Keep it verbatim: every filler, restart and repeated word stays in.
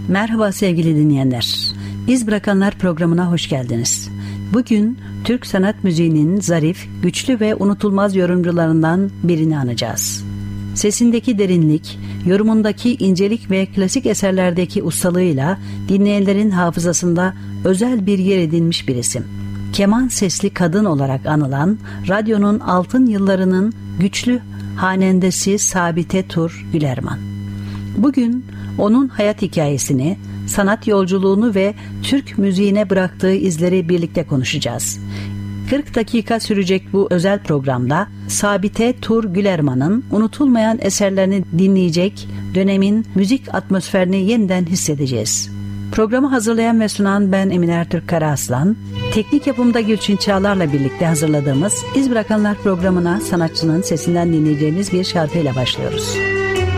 Merhaba sevgili dinleyenler. İz Bırakanlar programına hoş geldiniz. Bugün Türk sanat müziğinin zarif, güçlü ve unutulmaz yorumcularından birini anacağız. Sesindeki derinlik, yorumundaki incelik ve klasik eserlerdeki ustalığıyla dinleyenlerin hafızasında özel bir yer edinmiş bir isim. Keman sesli kadın olarak anılan, radyonun altın yıllarının güçlü hanendesi Sabite Tur Gülerman. Bugün onun hayat hikayesini, sanat yolculuğunu ve Türk müziğine bıraktığı izleri birlikte konuşacağız. kırk dakika sürecek bu özel programda Sabite Tur Gülerman'ın unutulmayan eserlerini dinleyecek, dönemin müzik atmosferini yeniden hissedeceğiz. Programı hazırlayan ve sunan ben Emine Ertürk Karaaslan, teknik yapımda Gülçin Çağlar'la birlikte hazırladığımız İz Bırakanlar programına sanatçının sesinden dinleyeceğiniz bir şarkıyla başlıyoruz.